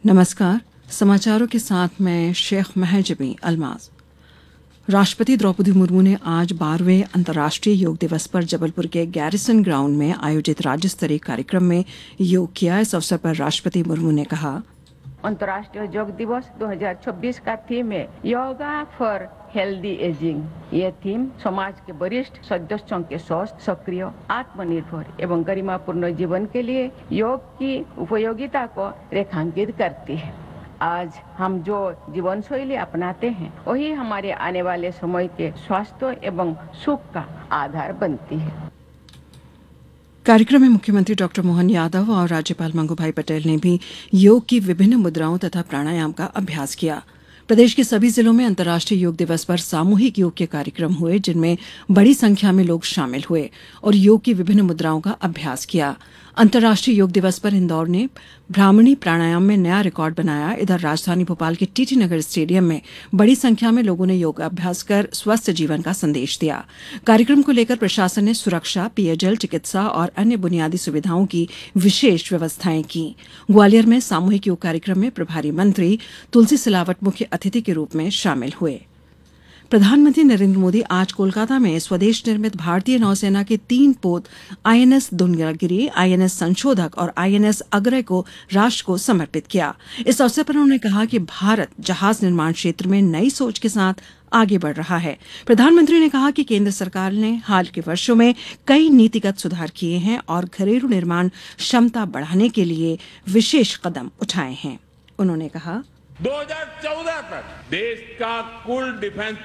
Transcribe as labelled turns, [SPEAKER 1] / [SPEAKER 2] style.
[SPEAKER 1] नमस्कार। समाचारों के साथ मैं शेख महजबी अल्माज। राष्ट्रपति द्रौपदी मुर्मू ने आज 12वें अंतर्राष्ट्रीय योग दिवस पर जबलपुर के गैरिसन ग्राउंड में आयोजित राज्य स्तरीय कार्यक्रम में योग किया। इस अवसर पर राष्ट्रपति मुर्मू ने कहा,
[SPEAKER 2] अंतर्राष्ट्रीय योग दिवस 2026 का थीम है योगा फॉर हेल्दी एजिंग। ये थीम समाज के वरिष्ठ सदस्यों के स्वस्थ, सक्रिय, आत्मनिर्भर एवं गरिमापूर्ण जीवन के लिए योग की उपयोगिता को रेखांकित करती है। आज हम जो जीवन शैली अपनाते हैं वही हमारे आने वाले समय के स्वास्थ्य एवं सुख का आधार बनती है।
[SPEAKER 1] कार्यक्रम में मुख्यमंत्री डॉक्टर मोहन यादव और राज्यपाल मंगूभाई पटेल ने भी योग की विभिन्न मुद्राओं तथा प्राणायाम का अभ्यास किया। प्रदेश के सभी जिलों में अंतर्राष्ट्रीय योग दिवस पर सामूहिक योग के कार्यक्रम हुए, जिनमें बड़ी संख्या में लोग शामिल हुए और योग की विभिन्न मुद्राओं का अभ्यास किया। अंतर्राष्ट्रीय योग दिवस पर इंदौर ने ब्राह्मणी प्राणायाम में नया रिकॉर्ड बनाया। इधर राजधानी भोपाल के टीटी नगर स्टेडियम में बड़ी संख्या में लोगों ने योग अभ्यास कर स्वस्थ जीवन का संदेश दिया। कार्यक्रम को लेकर प्रशासन ने सुरक्षा, पेयजल, चिकित्सा और अन्य बुनियादी सुविधाओं की विशेष व्यवस्थाएं की। ग्वालियर में सामूहिक योग कार्यक्रम में प्रभारी मंत्री तुलसी सिलावट मुख्य अतिथि के रूप में शामिल हुए। प्रधानमंत्री नरेंद्र मोदी आज कोलकाता में स्वदेश निर्मित भारतीय नौसेना के 3 पोत आईएनएस दुर्गागिरी, आईएनएस संशोधक और आईएनएस अग्रय को राष्ट्र को समर्पित किया। इस अवसर पर उन्होंने कहा कि भारत जहाज निर्माण क्षेत्र में नई सोच के साथ आगे बढ़ रहा है। प्रधानमंत्री ने कहा कि केंद्र सरकार ने हाल के वर्षों में कई नीतिगत सुधार किए हैं और घरेलू निर्माण क्षमता बढ़ाने के लिए विशेष कदम उठाए हैं। उन्होंने कहा,
[SPEAKER 3] 2014 तक देश का कुल डिफेंस